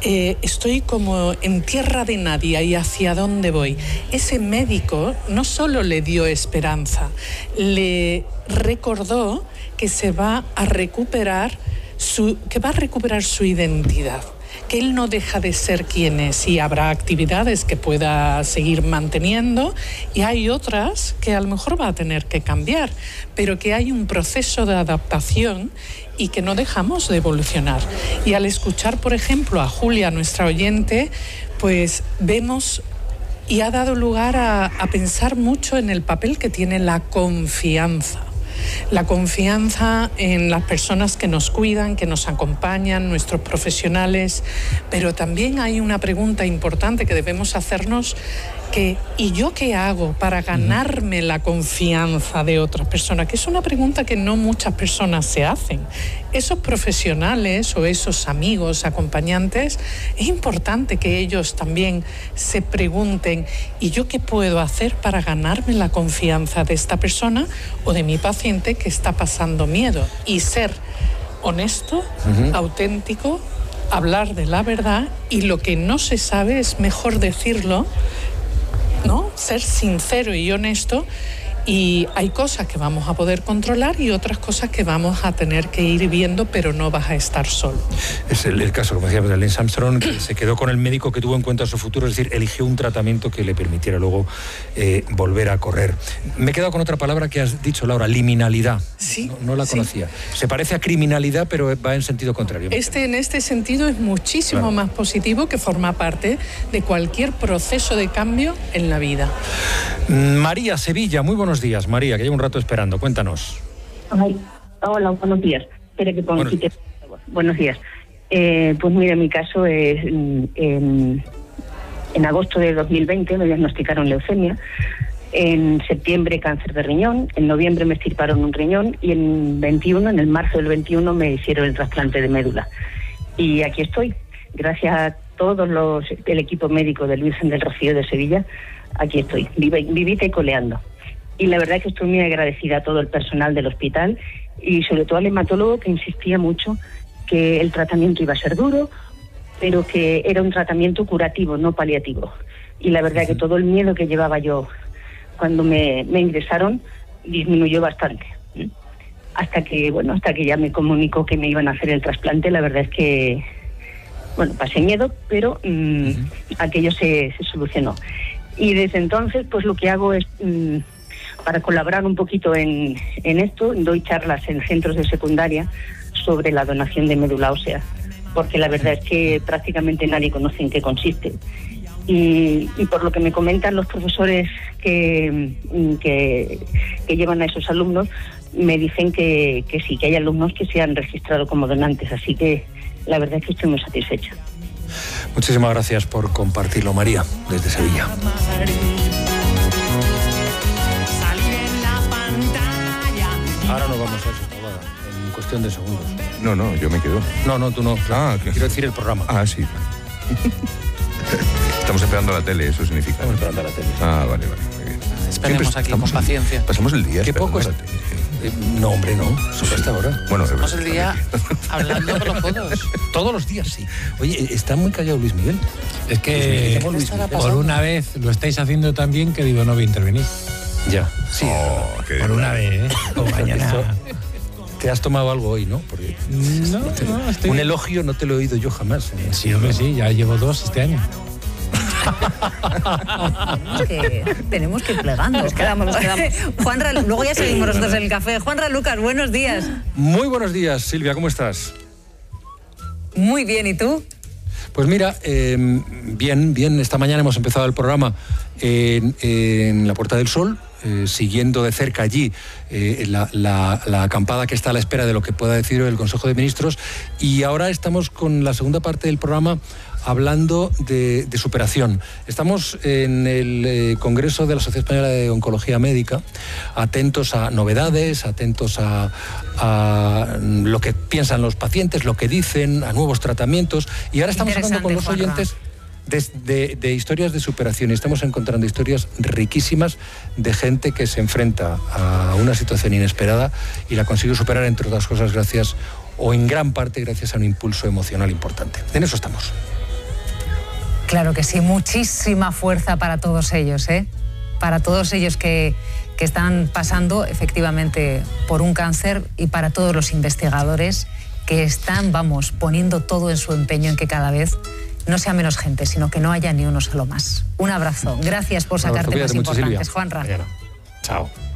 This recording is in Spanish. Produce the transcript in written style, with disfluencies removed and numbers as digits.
estoy como en tierra de nadie y hacia dónde voy. Ese médico no solo le dio esperanza, le recordó que se va a recuperar su identidad, que él no deja de ser quien es, y habrá actividades que pueda seguir manteniendo y hay otras que a lo mejor va a tener que cambiar, pero que hay un proceso de adaptación y que no dejamos de evolucionar. Y al escuchar, por ejemplo, a Julia, nuestra oyente, pues vemos y ha dado lugar a pensar mucho en el papel que tiene la confianza. La confianza en las personas que nos cuidan, que nos acompañan, nuestros profesionales, pero también hay una pregunta importante que debemos hacernos, ¿y yo qué hago para ganarme la confianza de otras personas? Que es una pregunta que no muchas personas se hacen. Esos profesionales o esos amigos, acompañantes, es importante que ellos también se pregunten, ¿y yo qué puedo hacer para ganarme la confianza de esta persona o de mi paciente que está pasando miedo? Y ser honesto, auténtico, hablar de la verdad, y lo que no se sabe es mejor decirlo, ¿no? Ser sincero y honesto, y hay cosas que vamos a poder controlar y otras cosas que vamos a tener que ir viendo, pero no vas a estar solo. Es el caso, como decíamos, de Lance Armstrong, que se quedó con el médico que tuvo en cuenta su futuro, es decir, eligió un tratamiento que le permitiera luego volver a correr. Me he quedado con otra palabra que has dicho, Laura, liminalidad. Sí. No la conocía. Se parece a criminalidad, pero va en sentido contrario. En este sentido es muchísimo más positivo, que forma parte de cualquier proceso de cambio en la vida. María, Sevilla, muy buenos días, María, que llevo un rato esperando, cuéntanos. Ay, hola, buenos días. Espera que ponga aquí. Buenos días. Pues mira, mi caso es en agosto de 2020 me diagnosticaron leucemia, en septiembre cáncer de riñón, en noviembre me extirparon un riñón y en el marzo del 21 me hicieron el trasplante de médula. Y aquí estoy, gracias a todos el equipo médico del Virgen del Rocío de Sevilla, aquí estoy, vivita y coleando. Y la verdad es que estoy muy agradecida a todo el personal del hospital y sobre todo al hematólogo, que insistía mucho que el tratamiento iba a ser duro, pero que era un tratamiento curativo, no paliativo. Y la verdad es que todo el miedo que llevaba yo cuando me ingresaron disminuyó bastante. Hasta que ya me comunicó que me iban a hacer el trasplante, la verdad es que, pasé miedo, pero aquello se solucionó. Y desde entonces, pues lo que hago es, para colaborar un poquito en esto, doy charlas en centros de secundaria sobre la donación de médula ósea, porque la verdad es que prácticamente nadie conoce en qué consiste. Y por lo que me comentan los profesores que llevan a esos alumnos, me dicen que sí, que hay alumnos que se han registrado como donantes, así que la verdad es que estoy muy satisfecha. Muchísimas gracias por compartirlo, María, desde Sevilla. Ahora nos vamos a eso, en cuestión de segundos. No, yo me quedo. No, tú no. Quiero decir el programa. Ah, sí. Estamos esperando la tele, eso significa. Estamos esperando la tele. Ah, vale. Muy bien. Esperemos aquí con paciencia. Pasamos el día. Qué poco es. No, hombre, no. Sobre esta hora. Bueno, pasamos el día hablando con los codos. Todos los días, sí. Oye, está muy callado Luis Miguel. Es que por una vez lo estáis haciendo tan bien que digo, no voy a intervenir. Ya. Sí. Por una vez, ¿eh? O mañana. Te has tomado algo hoy, ¿no? Porque no, estoy... Un elogio no te lo he oído yo jamás. Sí, hombre, sí, ya llevo 2 este año. Tenemos que ir plegando. Nos quedamos. Juanra, luego ya seguimos nosotros en el café. Juanra Lucas, buenos días. Muy buenos días, Silvia, ¿cómo estás? Muy bien, ¿y tú? Pues mira, bien. Esta mañana hemos empezado el programa en la Puerta del Sol, siguiendo de cerca allí la acampada que está a la espera de lo que pueda decir el Consejo de Ministros, y ahora estamos con la segunda parte del programa hablando de superación. Estamos en el Congreso de la Sociedad Española de Oncología Médica, atentos a novedades, atentos a lo que piensan los pacientes, lo que dicen, a nuevos tratamientos, y ahora estamos hablando con los oyentes de historias de superación, y estamos encontrando historias riquísimas de gente que se enfrenta a una situación inesperada y la consigue superar, entre otras cosas, gracias, o en gran parte gracias a un impulso emocional importante. En eso estamos. Claro que sí, muchísima fuerza para todos ellos, ¿eh? Para todos ellos que están pasando efectivamente por un cáncer y para todos los investigadores que están, poniendo todo en su empeño en que cada vez no sea menos gente, sino que no haya ni uno solo más. Un abrazo. Gracias por sacar temas importantes, Juanra. Chao.